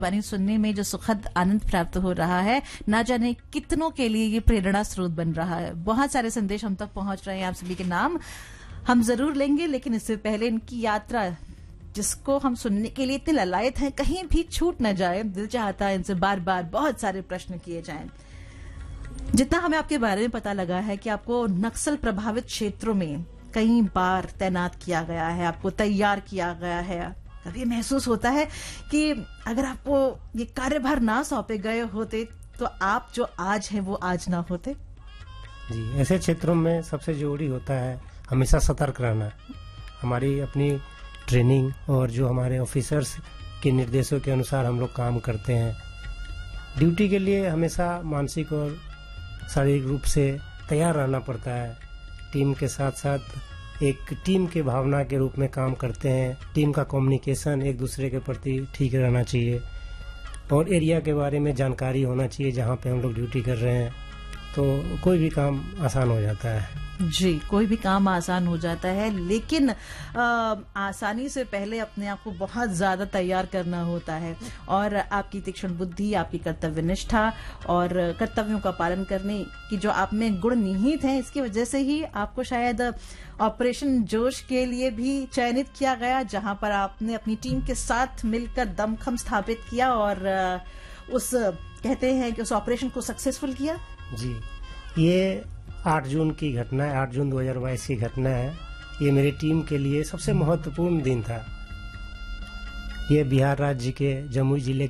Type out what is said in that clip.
वाणी सुनने में जो सुखद आनंद प्राप्त हो रहा है, ना जाने कितनों के लिए ये प्रेरणा स्रोत बन रहा है। बहुत सारे संदेश हम तक पहुंच रहे हैं, आप सभी के नाम हम जरूर लेंगे, लेकिन इससे पहले इनकी यात्रा जिसको हम सुनने के लिए इतने ललायत हैं, कहीं भी छूट न जाए। दिल चाहता है इनसे बार बार बहुत सारे प्रश्न किए जाएं। जितना हमें आपके बारे में पता लगा है कि आपको नक्सल प्रभावित क्षेत्रों में कई बार तैनात किया गया है, आपको तैयार किया गया है, कभी महसूस होता है कि अगर आपको ये कार्यभार ना सौंपे गए होते तो आप जो आज हैं वो आज ना होते? जी, ऐसे क्षेत्रों में सबसे जरूरी होता है हमेशा सतर्क रहना। हमारी अपनी ट्रेनिंग और जो हमारे ऑफिसर्स के निर्देशों के अनुसार हम लोग काम करते हैं। ड्यूटी के लिए हमेशा मानसिक और शारीरिक रूप से तैयार रहना पड़ता है। टीम के साथ साथ एक टीम के भावना के रूप में काम करते हैं। टीम का कम्युनिकेशन एक दूसरे के प्रति ठीक रहना चाहिए और एरिया के बारे में जानकारी होना चाहिए जहाँ पे हम लोग ड्यूटी कर रहे हैं, तो कोई भी काम आसान हो जाता है। जी, कोई भी काम आसान हो जाता है, लेकिन आसानी से पहले अपने आप को बहुत ज्यादा तैयार करना होता है। और आपकी तीक्ष्ण बुद्धि, आपकी कर्तव्य निष्ठा और कर्तव्यों का पालन करने की जो आप में गुण निहित हैं, इसकी वजह से ही आपको शायद ऑपरेशन जोश के लिए भी चयनित किया गया, जहां पर आपने अपनी टीम के साथ मिलकर दमखम स्थापित किया और उस कहते हैं कि उस ऑपरेशन को सक्सेसफुल किया। जी, ये 8 जून की घटना है, 8 जून 2022 की घटना है। ये मेरी टीम के लिए सबसे महत्वपूर्ण दिन था। ये बिहार राज्य के जमुई जिले